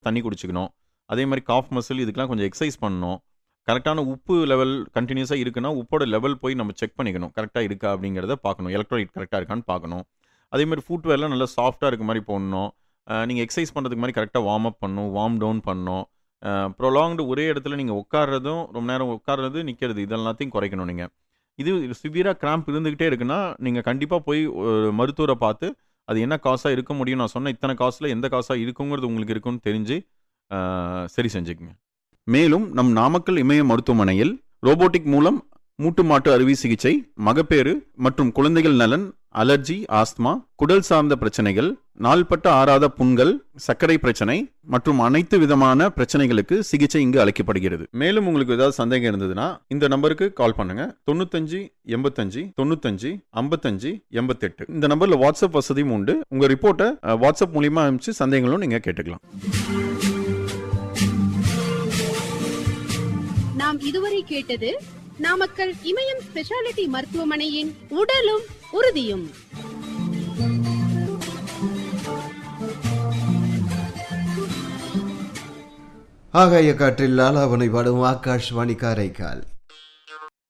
தண்ணி குடிச்சுக்கணும். அதே மாதிரி காஃப் மசில் இதுக்கெல்லாம் கொஞ்சம் எக்ஸசைஸ் பண்ணணும். கரெக்டான உப்பு லெவல் கண்டினியூஸாக இருக்குன்னா உப்போட லெவல் போய் நம்ம செக் பண்ணிக்கணும். கரெக்டாக இருக்கா அப்படிங்கிறத பார்க்கணும். எலக்ட்ரோலைட் கரெக்டாக இருக்கான்னு பார்க்கணும். அதேமாதிரி ஃபுட்வேர்லாம் நல்லா சாஃப்டாக இருக்க மாதிரி போடணும். நீங்கள் எக்ஸசைஸ் பண்ணுறதுக்கு மாதிரி கரெக்டாக வார்ம் அப் பண்ணணும், வார்ம் டவுன் பண்ணணும். ப்ரொலாங்டு ஒரே இடத்துல நீங்கள் உட்கார்றதும் ரொம்ப நேரம் உட்கார்றது நிற்கிறது இதெல்லாத்தையும் குறைக்கணும். நீங்கள் இது சிவியராக கிராம்ப் இருந்துக்கிட்டே இருக்குன்னா நீங்கள் கண்டிப்பாக போய் ஒரு மருத்துவரை பார்த்து அது என்ன காசாக இருக்க முடியும், நான் சொன்ன இத்தனை காசில் எந்த காசாக இருக்குங்கிறது உங்களுக்கு இருக்குன்னு தெரிஞ்சு சரி செஞ்சுக்குங்க. மேலும் நம் நாமக்கல் இமய மருத்துவமனையில் ரோபோட்டிக் மூலம் மூட்டு மாட்டு அறுவை சிகிச்சை, மகப்பேறு மற்றும் குழந்தைகள் நலன், அலர்ஜி, ஆஸ்துமா, குடல் சார்ந்த பிரச்சனைகள், நாள்பட்ட ஆறாத புண்கள், சர்க்கரை பிரச்சனை மற்றும் அனைத்து விதமான பிரச்சனைகளுக்கு சிகிச்சை இங்கு அளிக்கப்படுகிறது. மேலும் உங்களுக்கு ஏதாவது சந்தேகம் இருந்ததுன்னா இந்த நம்பருக்கு கால் பண்ணுங்க. 95 85 95 55 88. இந்த நம்பர்ல வாட்ஸ்அப் வசதியும் உண்டு. உங்க ரிப்போர்ட்டை வாட்ஸ்அப் மூலியமா அனுப்பிச்சு சந்தேகங்களும் நீங்க கேட்டுக்கலாம். நாம் இதுவரை கேட்டது நாமக்கல் இமயம் ஸ்பெஷாலிட்டி மருத்துவமனையின் உடலும் உறுதியும். ஆகாய காற்றில் லாலாவனை பாடும் ஆகாஷ்வாணி காரைக்கால்.